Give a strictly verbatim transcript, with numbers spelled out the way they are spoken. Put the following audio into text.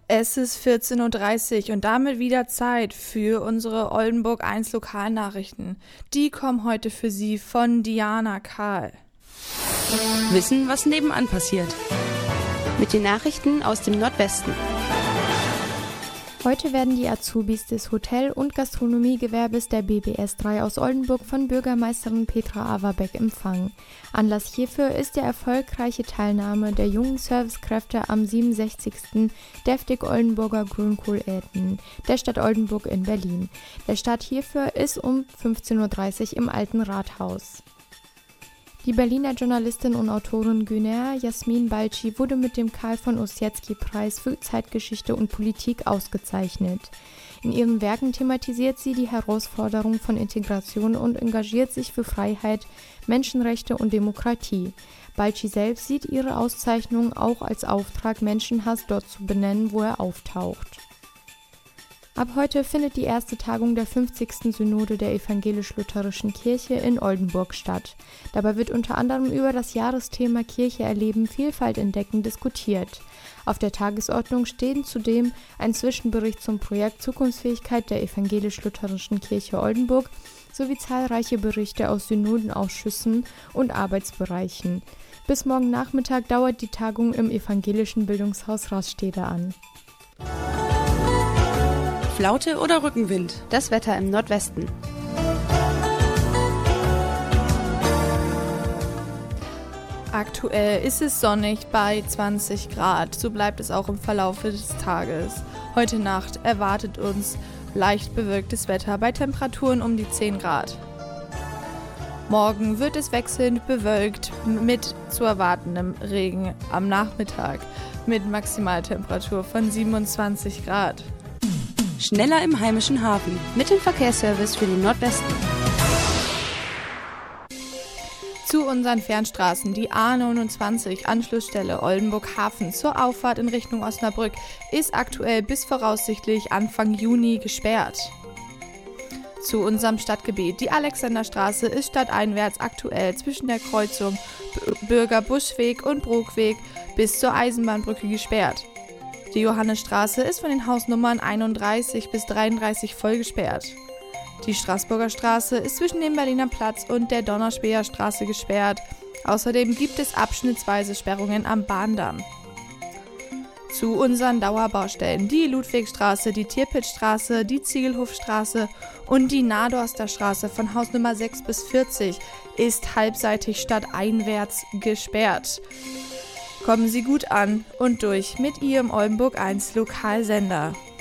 Es ist vierzehn Uhr dreißig und damit wieder Zeit für unsere Oldenburg eins Lokalnachrichten. Die kommen heute für Sie von Diana Karl. Wissen, was nebenan passiert. Mit den Nachrichten aus dem Nordwesten. Heute werden die Azubis des Hotel- und Gastronomiegewerbes der B B S drei aus Oldenburg von Bürgermeisterin Petra Averbeck empfangen. Anlass hierfür ist die erfolgreiche Teilnahme der jungen Servicekräfte am siebenundsechzigsten Deftig Oldenburger Grünkohl-Eten der Stadt Oldenburg in Berlin. Der Start hierfür ist um fünfzehn Uhr dreißig im Alten Rathaus. Die Berliner Journalistin und Autorin Günea Jasmin Balci wurde mit dem Karl von Ossietzky-Preis für Zeitgeschichte und Politik ausgezeichnet. In ihren Werken thematisiert sie die Herausforderung von Integration und engagiert sich für Freiheit, Menschenrechte und Demokratie. Balci selbst sieht ihre Auszeichnung auch als Auftrag, Menschenhass dort zu benennen, wo er auftaucht. Ab heute findet die erste Tagung der fünfzigsten Synode der Evangelisch-Lutherischen Kirche in Oldenburg statt. Dabei wird unter anderem über das Jahresthema Kirche erleben, Vielfalt entdecken diskutiert. Auf der Tagesordnung stehen zudem ein Zwischenbericht zum Projekt Zukunftsfähigkeit der Evangelisch-Lutherischen Kirche Oldenburg sowie zahlreiche Berichte aus Synodenausschüssen und Arbeitsbereichen. Bis morgen Nachmittag dauert die Tagung im evangelischen Bildungshaus Rastede an. Flaute oder Rückenwind? Das Wetter im Nordwesten. Aktuell ist es sonnig bei zwanzig Grad. So bleibt es auch im Verlauf des Tages. Heute Nacht erwartet uns leicht bewölktes Wetter bei Temperaturen um die zehn Grad. Morgen wird es wechselnd bewölkt mit zu erwartendem Regen am Nachmittag mit Maximaltemperatur von siebenundzwanzig Grad. Schneller im heimischen Hafen. Mit dem Verkehrsservice für den Nordwesten. Zu unseren Fernstraßen, die A neunundzwanzig, Anschlussstelle Oldenburg Hafen zur Auffahrt in Richtung Osnabrück, ist aktuell bis voraussichtlich Anfang Juni gesperrt. Zu unserem Stadtgebiet, die Alexanderstraße ist stadteinwärts aktuell zwischen der Kreuzung Bürgerbuschweg und Bruckweg bis zur Eisenbahnbrücke gesperrt. Die Johannesstraße ist von den Hausnummern einunddreißig bis dreiunddreißig voll gesperrt. Die Straßburger Straße ist zwischen dem Berliner Platz und der Donnerspäher Straße gesperrt. Außerdem gibt es abschnittsweise Sperrungen am Bahndamm. Zu unseren Dauerbaustellen, die Ludwigstraße, die Tirpitzstraße, die Ziegelhofstraße und die Nadorster Straße von Hausnummer sechs bis vierzig ist halbseitig stadteinwärts gesperrt. Kommen Sie gut an und durch mit Ihrem Oldenburg eins Lokalsender.